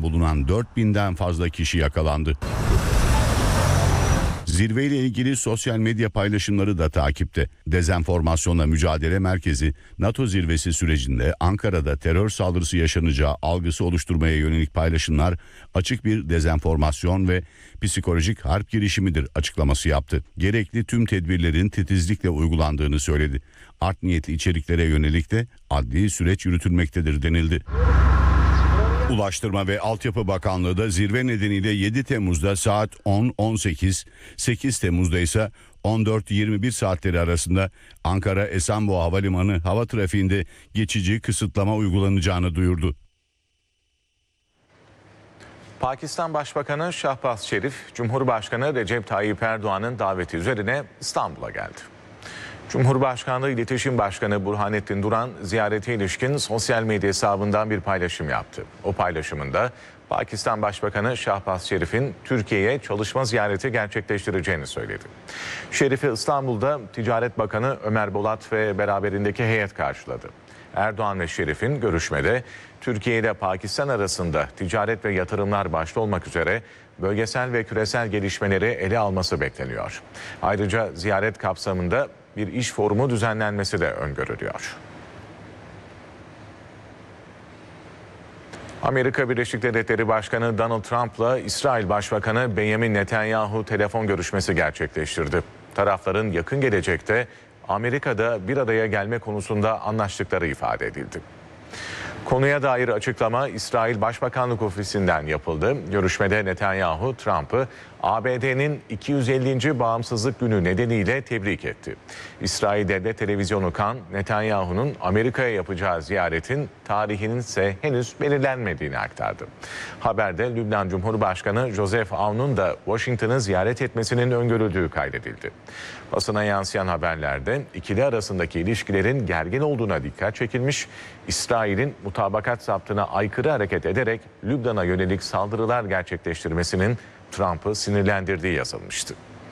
bulunan 4000'den fazla kişi yakalandı. Zirveyle ilgili sosyal medya paylaşımları da takipte. Dezenformasyonla Mücadele Merkezi, NATO zirvesi sürecinde Ankara'da terör saldırısı yaşanacağı algısı oluşturmaya yönelik paylaşımlar açık bir dezenformasyon ve psikolojik harp girişimidir açıklaması yaptı. Gerekli tüm tedbirlerin titizlikle uygulandığını söyledi. Art niyetli içeriklere yönelik de adli süreç yürütülmektedir denildi. Ulaştırma ve Altyapı Bakanlığı da zirve nedeniyle 7 Temmuz'da saat 10-18, 8 Temmuz'da ise 14-21 saatleri arasında Ankara Esenboğa Havalimanı hava trafiğinde geçici kısıtlama uygulanacağını duyurdu. Pakistan Başbakanı Şahbaz Şerif, Cumhurbaşkanı Recep Tayyip Erdoğan'ın daveti üzerine İstanbul'a geldi. Cumhurbaşkanlığı İletişim Başkanı Burhanettin Duran ziyarete ilişkin sosyal medya hesabından bir paylaşım yaptı. O paylaşımında Pakistan Başbakanı Şahbaz Şerif'in Türkiye'ye çalışma ziyareti gerçekleştireceğini söyledi. Şerif'i İstanbul'da Ticaret Bakanı Ömer Bolat ve beraberindeki heyet karşıladı. Erdoğan ve Şerif'in görüşmede Türkiye ile Pakistan arasında ticaret ve yatırımlar başta olmak üzere bölgesel ve küresel gelişmeleri ele alması bekleniyor. Ayrıca ziyaret kapsamında bir iş forumu düzenlenmesi de öngörülüyor. Amerika Birleşik Devletleri Başkanı Donald Trump'la İsrail Başbakanı Benjamin Netanyahu telefon görüşmesi gerçekleştirdi. Tarafların yakın gelecekte Amerika'da bir araya gelme konusunda anlaştıkları ifade edildi. Konuya dair açıklama İsrail Başbakanlık Ofisi'nden yapıldı. Görüşmede Netanyahu, Trump'ı ABD'nin 250. Bağımsızlık Günü nedeniyle tebrik etti. İsrail Devlet Televizyonu Kan, Netanyahu'nun Amerika'ya yapacağı ziyaretin tarihinin ise henüz belirlenmediğini aktardı. Haberde Lübnan Cumhurbaşkanı Joseph Aoun'un da Washington'ı ziyaret etmesinin öngörüldüğü kaydedildi. Basına yansıyan haberlerde ikili arasındaki ilişkilerin gergin olduğuna dikkat çekilmiş, İsrail'in mutabakat zaptına aykırı hareket ederek Lübnan'a yönelik saldırılar gerçekleştirmesinin Trump'ı sinirlendirdiği yazılmıştı.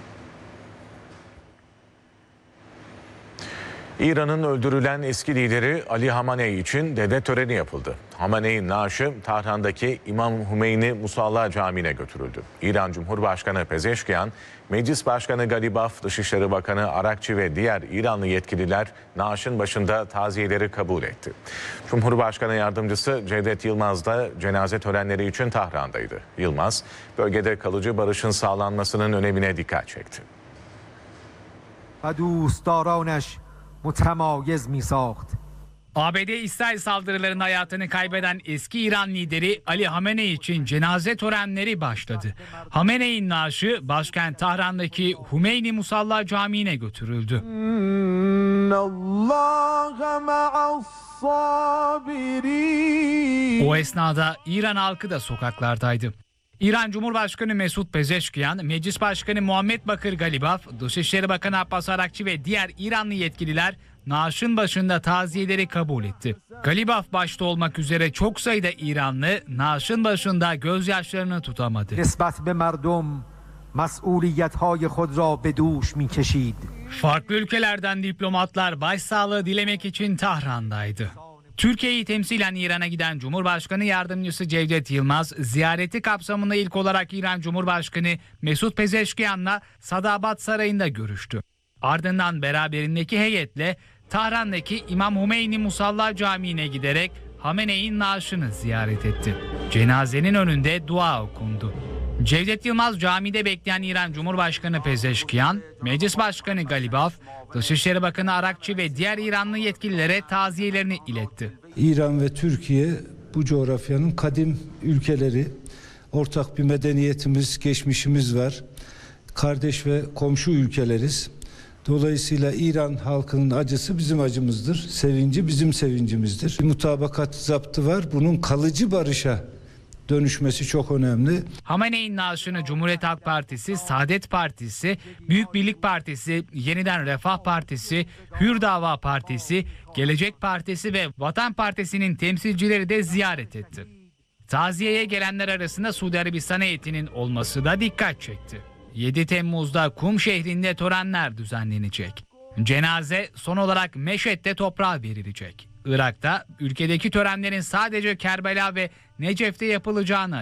İran'ın öldürülen eski lideri Ali Hamenei için devlet töreni yapıldı. Hamenei'nin naaşı Tahran'daki İmam Hümeyni Musalla Camii'ne götürüldü. İran Cumhurbaşkanı Pezeşkiyan, Meclis Başkanı Galibaf, Dışişleri Bakanı Arakçi ve diğer İranlı yetkililer naaşın başında taziyeleri kabul etti. Cumhurbaşkanı Yardımcısı Cevdet Yılmaz da cenaze törenleri için Tahran'daydı. Yılmaz, bölgede kalıcı barışın sağlanmasının önemine dikkat çekti. ABD İsrail saldırılarında hayatını kaybeden eski İran lideri Ali Hamenei için cenaze törenleri başladı. Hamenei'nin naaşı başkent Tahran'daki Hümeyni Musalla Camii'ne götürüldü. O esnada İran halkı da sokaklardaydı. İran Cumhurbaşkanı Mesut Pezeşkiyan, Meclis Başkanı Muhammed Bakır Galibaf, Dışişleri Bakanı Abbas Arakçi ve diğer İranlı yetkililer naaşın başında taziyeleri kabul etti. Galibaf başta olmak üzere çok sayıda İranlı naaşın başında gözyaşlarını tutamadı. Farklı ülkelerden diplomatlar başsağlığı dilemek için Tahran'daydı. Türkiye'yi temsilen İran'a giden Cumhurbaşkanı Yardımcısı Cevdet Yılmaz, ziyareti kapsamında ilk olarak İran Cumhurbaşkanı Mesut Pezeşkiyan'la Sadabat Sarayı'nda görüştü. Ardından beraberindeki heyetle Tahran'daki İmam Hümeyni Musalla Camii'ne giderek Hamenei'nin naaşını ziyaret etti. Cenazenin önünde dua okundu. Cevdet Yılmaz camide bekleyen İran Cumhurbaşkanı Pezeşkiyan, Meclis Başkanı Galibaf, Dışişleri Bakanı Arakçi ve diğer İranlı yetkililere taziyelerini iletti. İran ve Türkiye bu coğrafyanın kadim ülkeleri, ortak bir medeniyetimiz, geçmişimiz var. Kardeş ve komşu ülkeleriz. Dolayısıyla İran halkının acısı bizim acımızdır, sevinci bizim sevincimizdir. Bir mutabakat zaptı var, bunun kalıcı barışa dönüşmesi çok önemli. Hamenei'nin naaşını Cumhuriyet Halk Partisi, Saadet Partisi, Büyük Birlik Partisi, Yeniden Refah Partisi, Hür Dava Partisi, Gelecek Partisi ve Vatan Partisi'nin temsilcileri de ziyaret etti. Taziyeye gelenler arasında Suudi Arabistan heyetinin olması da dikkat çekti. 7 Temmuz'da Kum şehrinde törenler düzenlenecek. Cenaze son olarak Meşhed'de toprağa verilecek. Irak'ta ülkedeki törenlerin sadece Kerbela ve Necef'te yapılacağını